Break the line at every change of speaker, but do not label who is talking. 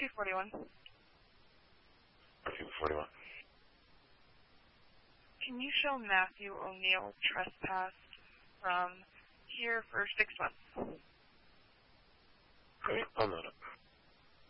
241.
241.
Can you show Matthew O'Neill trespassed from here for 6 months?
Okay, I'll note it.